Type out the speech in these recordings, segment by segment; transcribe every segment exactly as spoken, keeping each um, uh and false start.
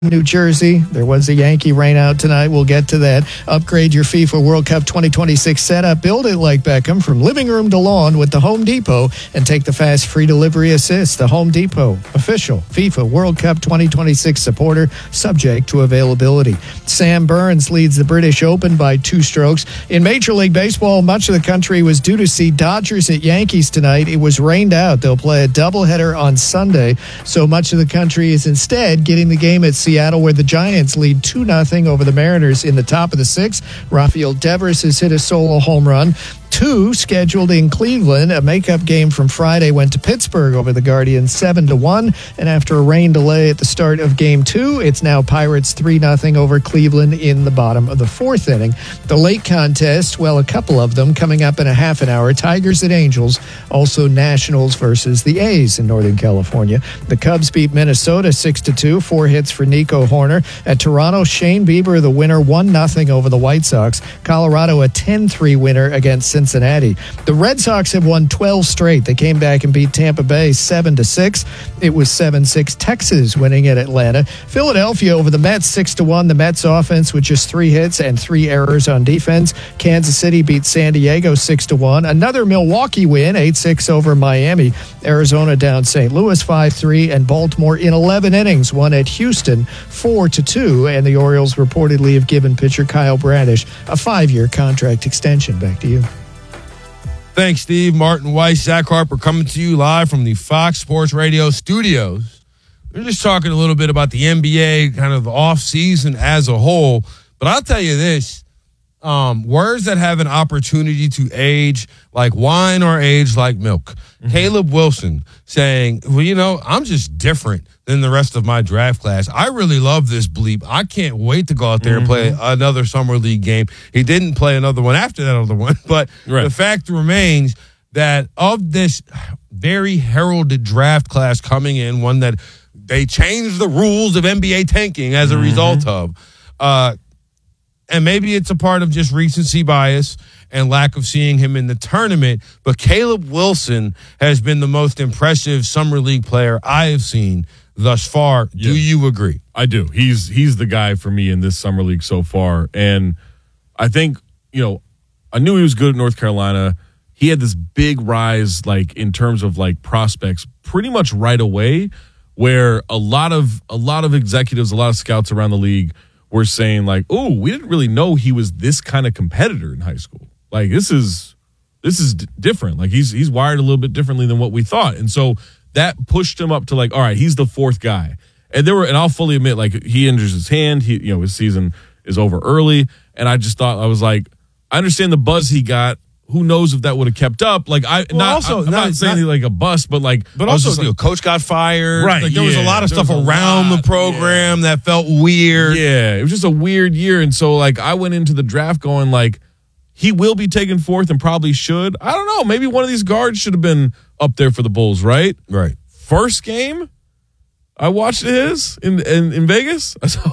New Jersey. There was a Yankee rainout tonight. We'll get to that. Upgrade your FIFA World Cup twenty twenty-six setup. Build it like Beckham from living room to lawn with the Home Depot and take the fast free delivery assist. The Home Depot, official FIFA World Cup twenty twenty-six supporter, subject to availability. Sam Burns leads the British Open by two strokes. In Major League Baseball, much of the country was due to see Dodgers at Yankees tonight. It was rained out. They'll play a doubleheader on Sunday, so much of the country is instead getting the game at Seattle, where the Giants lead two nothing over the Mariners in the top of the sixth. Rafael Devers has hit a solo home run. Two scheduled in Cleveland. A makeup game from Friday went to Pittsburgh over the Guardians seven to one. And after a rain delay at the start of game two, it's now Pirates three nothing over Cleveland in the bottom of the fourth inning. The late contest, well, a couple of them coming up in a half an hour. Tigers at Angels, also Nationals versus the A's in Northern California. The Cubs beat Minnesota six to two. Four hits for Nico Horner. At Toronto, Shane Bieber, the winner, one nothing over the White Sox. Colorado, a ten three winner against Cincinnati. The Red Sox have won twelve straight. They came back and beat Tampa Bay seven to six. It was seven six Texas winning at Atlanta. Philadelphia over the Mets six to one. The Mets offense with just three hits and three errors on defense. Kansas City beat San Diego six to one. Another Milwaukee win, eight six over Miami. Arizona down Saint Louis five three, and Baltimore in eleven innings won at Houston four to two, and the Orioles reportedly have given pitcher Kyle Bradish a five-year contract extension. Back to you. Thanks, Steve. Martin Weiss, Zach Harper coming to you live from the Fox Sports Radio studios. We're just talking a little bit about the N B A, kind of off-season as a whole. But I'll tell you this, um, words that have an opportunity to age like wine or age like milk. Mm-hmm. Caleb Wilson saying, well, you know, I'm just different than the rest of my draft class. I really love this bleep. I can't wait to go out there mm-hmm. and play another summer league game. He didn't play another one after that other one, but right. the fact remains that of this very heralded draft class coming in, one that they changed the rules of N B A tanking as a mm-hmm. result of, uh, and maybe it's a part of just recency bias and lack of seeing him in the tournament, but Caleb Wilson has been the most impressive summer league player I have seen thus far. Yeah. Do you agree? I do. He's he's the guy for me in this summer league so far. And I think, you know, I knew he was good at North Carolina. He had this big rise, like, in terms of, like, prospects pretty much right away, where a lot of a lot of executives, a lot of scouts around the league were saying, like, oh, we didn't really know he was this kind of competitor in high school. Like, this is this is d- different. Like, he's he's wired a little bit differently than what we thought. And so that pushed him up to, like, all right, he's the fourth guy. And there were, and I'll fully admit, like, he injures his hand. He, you know, his season is over early. And I just thought, I was like, I understand the buzz he got. Who knows if that would have kept up? Like, I well, not, also, I, I'm not, not saying not, like a bust, but like, but also, like, you know, coach got fired. Right. Like, there yeah, was a lot of stuff around lot, the program yeah. that felt weird. Yeah. It was just a weird year. And so, like, I went into the draft going, like, he will be taken fourth and probably should. I don't know. Maybe one of these guards should have been up there for the Bulls, right? Right. First game, I watched his in in, in Vegas. So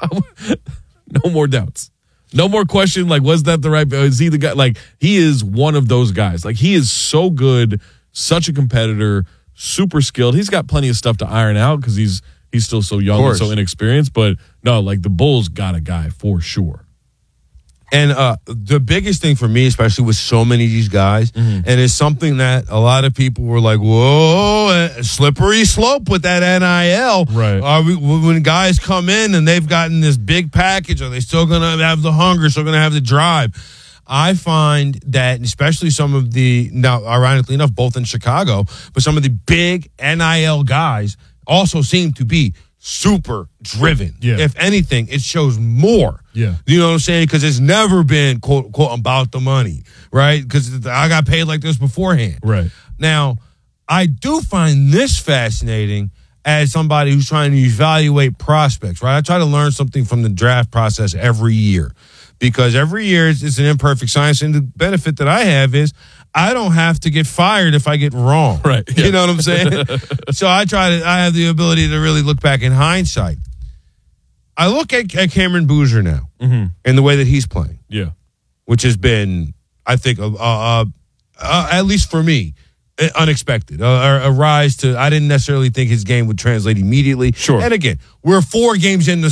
no more doubts. No more question, like, was that the right, is he the guy? Like, he is one of those guys. Like, he is so good, such a competitor, super skilled. He's got plenty of stuff to iron out because he's he's still so young and so inexperienced. But, no, like, the Bulls got a guy for sure. And uh, the biggest thing for me, especially with so many of these guys, mm-hmm. and it's something that a lot of people were like, whoa, slippery slope with that N I L. Right. Are we, when guys come in and they've gotten this big package, are they still going to have the hunger, still going to have the drive? I find that, especially some of the, now, ironically enough, both in Chicago, but some of the big N I L guys also seem to be super driven. Yeah. If anything, it shows more. Yeah. You know what I'm saying? Because it's never been, quote, quote, about the money, right? Because I got paid like this beforehand. Right. Now, I do find this fascinating as somebody who's trying to evaluate prospects, right? I try to learn something from the draft process every year because every year it's, it's an imperfect science. And the benefit that I have is I don't have to get fired if I get wrong. Right. Yeah. You know what I'm saying? So I try to, I have the ability to really look back in hindsight. I look at, at Cameron Boozer now mm-hmm. and the way that he's playing. Yeah. Which has been, I think, uh, uh, uh, at least for me, unexpected, a, a rise to. I didn't necessarily think his game would translate immediately. Sure. And again, we're four games in the